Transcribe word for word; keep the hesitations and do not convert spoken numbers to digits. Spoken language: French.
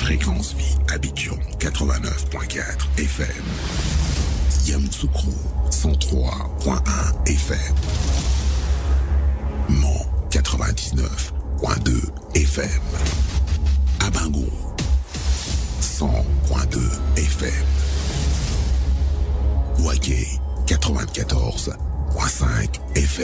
Fréquence Vie, Abidjan quatre-vingt-neuf point quatre F M. Yamoussoukro cent trois point un F M. Mans quatre-vingt-dix-neuf point deux F M. Abango cent point deux F M. Ouaké quatre-vingt-quatorze point cinq F M.